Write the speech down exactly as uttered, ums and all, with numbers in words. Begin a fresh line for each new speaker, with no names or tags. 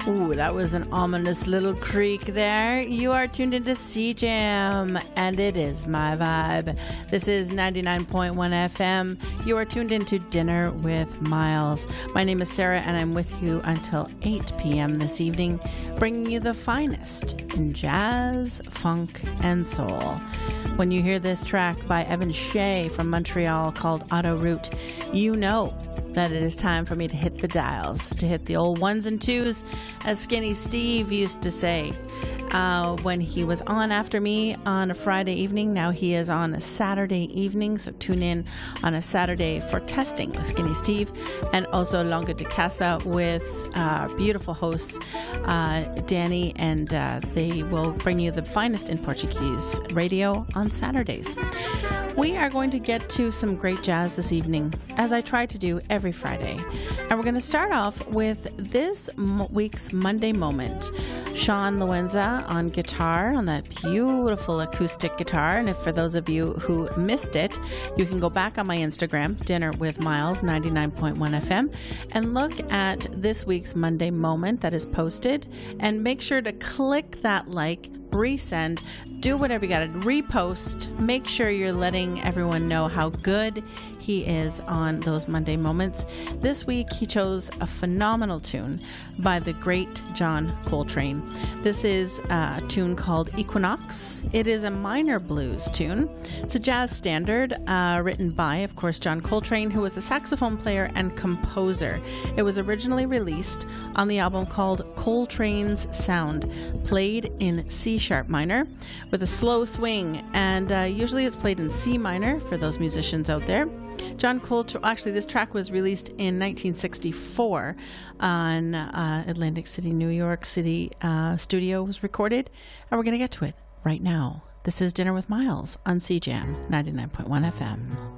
Ooh, that was an ominous little creak there. You are tuned into C Jam, and it is my vibe. This is ninety-nine point one F M. You are tuned into Dinner with Miles. My name is Sarah, and I'm with you until eight p.m. this evening, bringing you the finest in jazz, funk, and soul. When you hear this track by Evan Shea from Montreal called Autoroute, you know that it is time for me to hit the dials, to hit the old ones and twos, as Skinny Steve used to say uh, when he was on after me on a Friday evening. Now he is on a Saturday evening, so tune in on a Saturday for Testing with Skinny Steve, and also Longa de Casa with uh, beautiful hosts uh, Danny, and uh, they will bring you the finest in Portuguese radio on Saturdays. We are going to get to some great jazz this evening, as I try to do every Friday. And we're going to start off with this week's Monday Moment. Sean Loenza on guitar, on that beautiful acoustic guitar. And if for those of you who missed it, you can go back on my Instagram, Dinner with Miles, ninety-nine point one F M, and look at this week's Monday Moment that is posted. And make sure to click that like, resend, do whatever you got to repost. Make sure you're letting everyone know how good he is on those Monday Moments. This week he chose a phenomenal tune by the great John Coltrane. This is a tune called Equinox. It is a minor blues tune. It's a jazz standard uh, written by, of course, John Coltrane, who was a saxophone player and composer. It was originally released on the album called Coltrane's Sound, played in C sharp minor with a slow swing, and uh, usually it's played in C minor for those musicians out there. John Coltrane, actually this track was released in nineteen sixty-four on uh, Atlantic City, New York City uh, studio was recorded, and we're going to get to it right now. This is Dinner with Miles on C Jam ninety-nine point one F M.